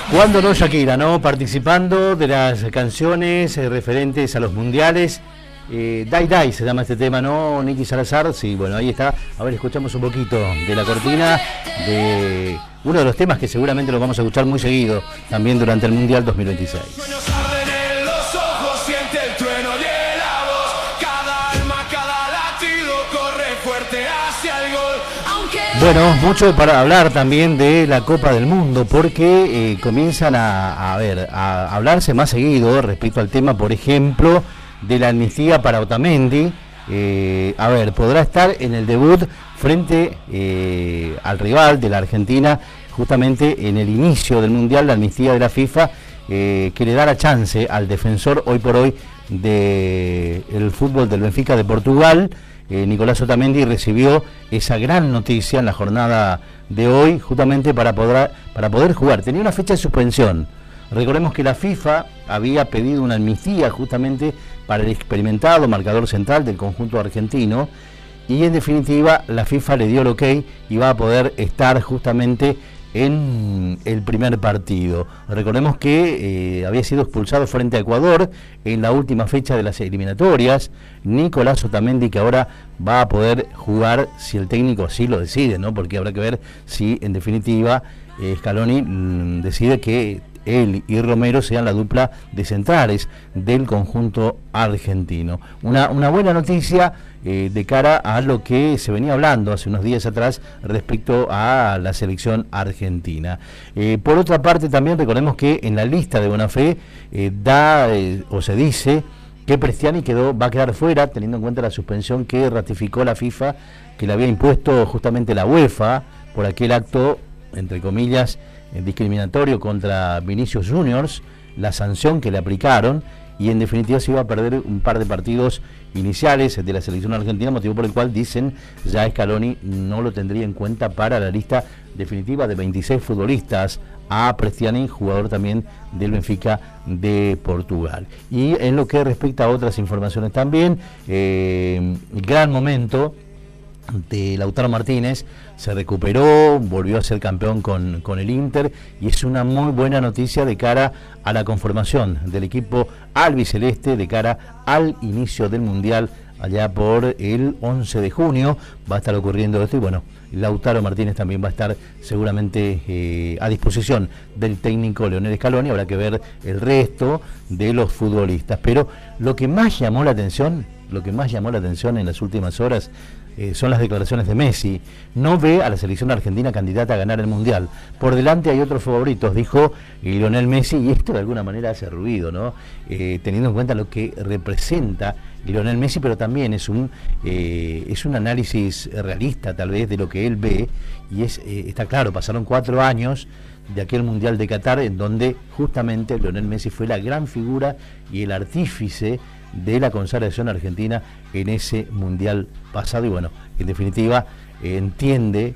Cuando no, Shakira, ¿no? Participando de las canciones referentes a los mundiales. Dai Dai se llama este tema, ¿no? Nicky Salazar, sí, bueno, ahí está. A ver, escuchamos un poquito de la cortina de uno de los temas que seguramente los vamos a escuchar muy seguido también durante el Mundial 2026. Bueno, mucho para hablar también de la Copa del Mundo, porque comienzan a hablarse más seguido respecto al tema, por ejemplo, de la amnistía para Otamendi. Podrá estar en el debut frente al rival de la Argentina, justamente en el inicio del Mundial, la amnistía de la FIFA, que le da la chance al defensor hoy por hoy del fútbol del Benfica de Portugal. Nicolás Otamendi recibió esa gran noticia en la jornada de hoy, justamente para poder jugar. Tenía una fecha de suspensión. Recordemos que la FIFA había pedido una amnistía justamente para el experimentado marcador central del conjunto argentino, y en definitiva la FIFA le dio el ok y va a poder estar justamente en el primer partido. Recordemos que había sido expulsado frente a Ecuador en la última fecha de las eliminatorias. Nicolás Otamendi, que ahora va a poder jugar si el técnico así lo decide, ¿no? Porque habrá que ver si en definitiva Scaloni decide que él y Romero sean la dupla de centrales del conjunto argentino. Una buena noticia de cara a lo que se venía hablando hace unos días atrás respecto a la selección argentina. Por otra parte, también recordemos que en la lista de buena fe se dice que Prestiani va a quedar fuera, teniendo en cuenta la suspensión que ratificó la FIFA, que le había impuesto justamente la UEFA por aquel acto, entre comillas, discriminatorio contra Vinicius Juniors, la sanción que le aplicaron, y en definitiva se iba a perder un par de partidos iniciales de la selección argentina, motivo por el cual dicen ya Scaloni no lo tendría en cuenta para la lista definitiva de 26 futbolistas a Prestiani, jugador también del Benfica de Portugal. Y en lo que respecta a otras informaciones también, gran momento de Lautaro Martínez, se recuperó, volvió a ser campeón con el Inter, y es una muy buena noticia de cara a la conformación del equipo albiceleste, de cara al inicio del Mundial allá por el 11 de junio, va a estar ocurriendo esto, y bueno, Lautaro Martínez también va a estar seguramente a disposición del técnico Lionel Scaloni. Habrá que ver el resto de los futbolistas, pero lo que más llamó la atención en las últimas horas son las declaraciones de Messi. No ve a la selección argentina candidata a ganar el Mundial. Por delante hay otros favoritos, dijo Lionel Messi, y esto de alguna manera hace ruido, ¿no? Teniendo en cuenta lo que representa Lionel Messi, pero también es un análisis realista tal vez de lo que él ve, y está claro, pasaron 4 años de aquel Mundial de Qatar, en donde justamente Lionel Messi fue la gran figura y el artífice de la consagración argentina en ese Mundial pasado, y bueno, en definitiva entiende